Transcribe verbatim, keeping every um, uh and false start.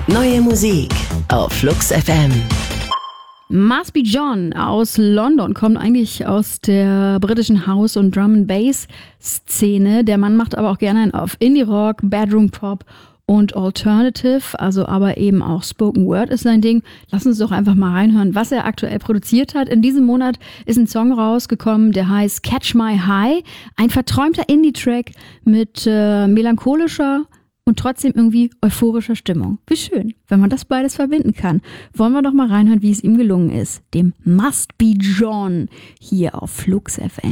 Neue Musik auf Flux F M. Must Be John aus London kommt eigentlich aus der britischen House- und Drum-and-Bass-Szene. Der Mann macht aber auch gerne einen auf Indie-Rock, Bedroom-Pop und Alternative, also aber eben auch Spoken Word ist sein Ding. Lass uns doch einfach mal reinhören, was er aktuell produziert hat. In diesem Monat ist ein Song rausgekommen, der heißt Catch My High. Ein verträumter Indie-Track mit äh, melancholischer und trotzdem irgendwie euphorischer Stimmung. Wie schön, wenn man das beides verbinden kann. Wollen wir doch mal reinhören, wie es ihm gelungen ist. Dem Must Be John hier auf Flux F M.